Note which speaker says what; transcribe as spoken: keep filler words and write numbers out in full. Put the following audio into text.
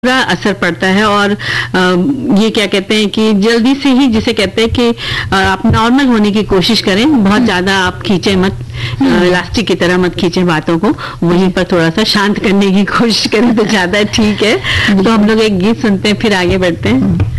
Speaker 1: बुरा असर पड़ता है। और आ, ये क्या कहते हैं कि जल्दी से ही जिसे कहते हैं कि आ, आप नॉर्मल होने की कोशिश करें, बहुत ज्यादा आप खींचे मत, इलास्टिक की तरह मत खींचे बातों को, वहीं पर थोड़ा सा शांत करने की कोशिश करें तो ज्यादा ठीक है। तो हम लोग एक गीत सुनते हैं, फिर आगे बढ़ते हैं।